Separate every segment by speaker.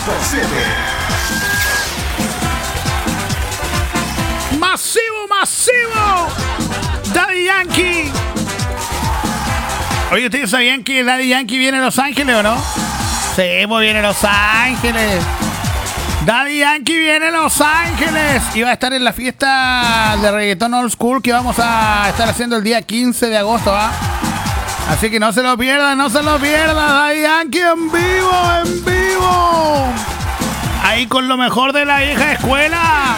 Speaker 1: ¡Masivo! Daddy Yankee. Oye, ¿ustedes sabían que Daddy Yankee viene a Los Ángeles o no? Sí, pues viene a Los Ángeles. Daddy Yankee viene a Los Ángeles y va a estar en la fiesta de reggaetón old school que vamos a estar haciendo el día 15 de agosto, ¿va? Así que no se lo pierdan, Daddy Yankee en vivo. Ahí con lo mejor de la vieja escuela.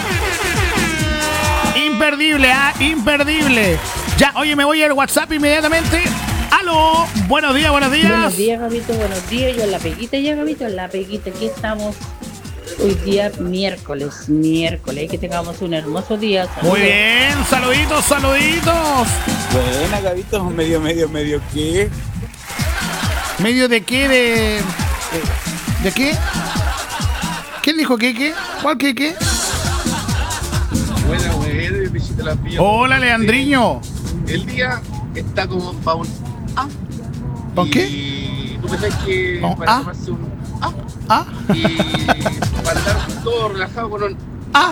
Speaker 1: Imperdible. Ya, oye, me voy al WhatsApp inmediatamente. ¡Aló! Buenos días.
Speaker 2: Buenos días, Gabito, buenos días. Yo en la peguita ya, Gabito, en la peguita. Aquí estamos hoy día miércoles. Que tengamos un hermoso día.
Speaker 1: Saludos. Muy bien, saluditos.
Speaker 3: Buena, Gabito, medio, ¿qué?
Speaker 1: ¿Medio de qué? ¿De qué? ¿Quién dijo qué? ¿Cuál qué?
Speaker 4: Buena, visita la pilla.
Speaker 1: Hola, Leandriño.
Speaker 4: El día está como para un
Speaker 1: ¿Con qué?
Speaker 4: Y tú pensás que para tomarse un y para estar todo relajado con un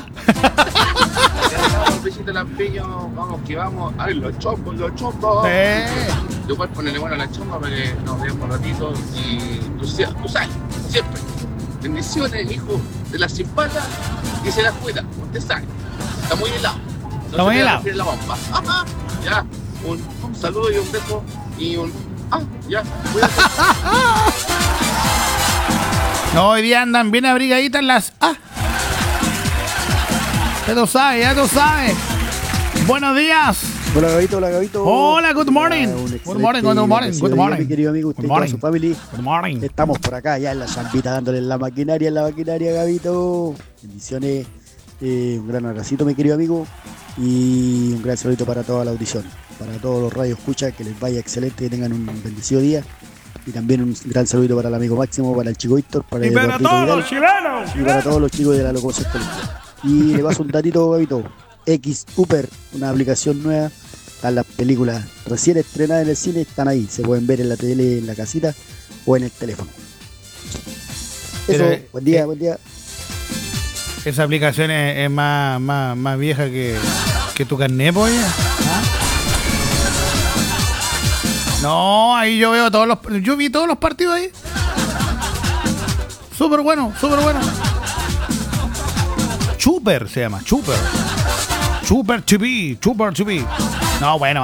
Speaker 4: visita la pilla, vamos. Ay, los chombos. Yo puedo ponerle bueno a la chomba para que nos veamos un ratito y tú sabes, siempre. Bendiciones, hijo de la simpata y se la cuida, usted sabe. Está muy helado.
Speaker 1: Está muy helado.
Speaker 4: La bomba. Ya. Un saludo y un beso y ya.
Speaker 1: No, hoy día andan bien abrigaditas las Ya tú sabes. Buenos días.
Speaker 5: Hola, Gabito.
Speaker 1: Hola, good morning. Good morning.
Speaker 5: Mi querido amigo, usted y toda su familia.
Speaker 1: Good morning.
Speaker 5: Estamos por acá ya en la champita dándole la maquinaria, Gabito. Bendiciones. Un gran abracito, mi querido amigo. Y un gran saludito para toda la audición. Para todos los radios escucha, que les vaya excelente, que tengan un bendecido día. Y también un gran saludito para el amigo Máximo, para el chico Víctor, para
Speaker 1: y para todos los chilenos.
Speaker 5: Y para todos los chicos de la locomoción colectiva. Y le paso un datito, Gabito. X Uper, una aplicación nueva. Están las películas recién estrenadas en el cine, están ahí. Se pueden ver en la tele, en la casita o en el teléfono. Eso, buen día.
Speaker 1: Esa aplicación es más vieja que tu carnet, pues. No, ahí yo veo yo vi todos los partidos ahí. Súper bueno. Chuper se llama, Chuper TV. No, bueno.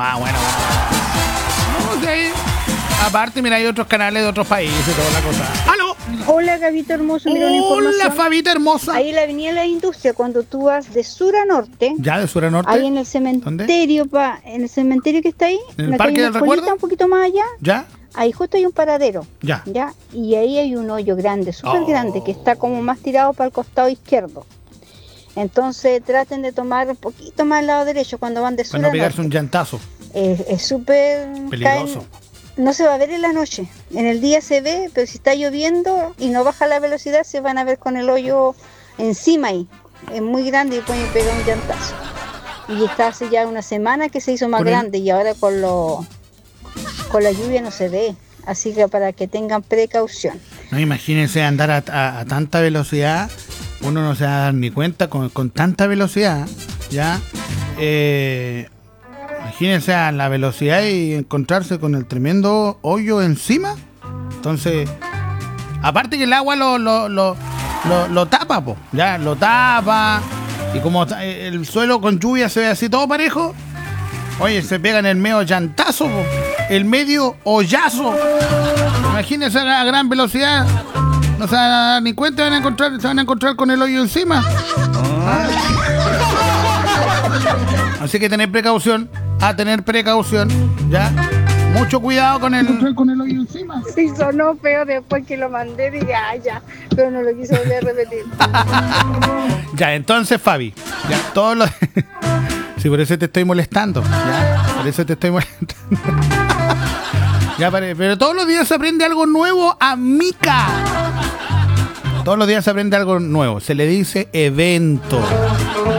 Speaker 1: No sé. Aparte, mira, hay otros canales de otros países y toda la cosa. ¡Aló!
Speaker 6: Hola, Gabito hermoso. Mira una información.
Speaker 1: Hola, Fabita hermosa.
Speaker 6: Ahí en la avenida de la Industria, cuando tú vas de sur a norte.
Speaker 1: ¿Ya de sur a norte?
Speaker 6: Ahí en el cementerio, en el cementerio que está ahí.
Speaker 1: ¿En el Parque del Recuerdo?
Speaker 6: Un poquito más allá.
Speaker 1: ¿Ya?
Speaker 6: Ahí justo hay un paradero.
Speaker 1: Ya.
Speaker 6: Y ahí hay un hoyo grande, súper grande, que está como más tirado para el costado izquierdo. Entonces traten de tomar un poquito más al lado derecho cuando van de sur a norte.
Speaker 1: Para no pegarse un llantazo.
Speaker 6: Es súper
Speaker 1: peligroso.
Speaker 6: No se va a ver en la noche. En el día se ve, pero si está lloviendo y no baja la velocidad, se van a ver con el hoyo encima ahí. Es muy grande y pueden pegar un llantazo. Y está hace ya una semana que se hizo más grande y ahora con la lluvia no se ve. Así que para que tengan precaución.
Speaker 1: No, imagínense andar a tanta velocidad. Uno no se va a dar ni cuenta con tanta velocidad. ¿Ya? Imagínense a la velocidad y encontrarse con el tremendo hoyo encima. Entonces, aparte que el agua lo tapa, po, ya, lo tapa. Y como el suelo con lluvia se ve así todo parejo, oye, se pega en el medio llantazo, po, el medio hoyazo. Imagínense a gran velocidad. No se van a dar ni cuenta, se van a encontrar con el hoyo encima. Así que tener precaución, ¿ya? Mucho cuidado con el hoyo encima.
Speaker 6: Sí, sonó feo después que lo mandé, dije, ya, pero no lo quise volver a repetir.
Speaker 1: Ya, entonces, Fabi, ya, todos los... Sí, por eso te estoy molestando, ¿ya? Por eso te estoy molestando. Ya, pero todos los días se aprende algo nuevo, amiga. Todos los días se aprende algo nuevo. Se le dice evento.